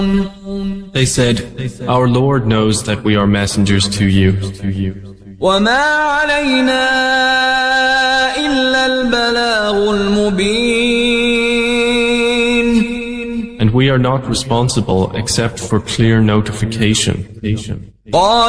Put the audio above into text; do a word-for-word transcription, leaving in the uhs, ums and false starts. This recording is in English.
They said, "Our Lord knows that we are messengers to you. وَمَا عَلَيْنَا إِلَّا الْبَلَاغُ الْمُبِينُ." And we are not responsible except for clear notification.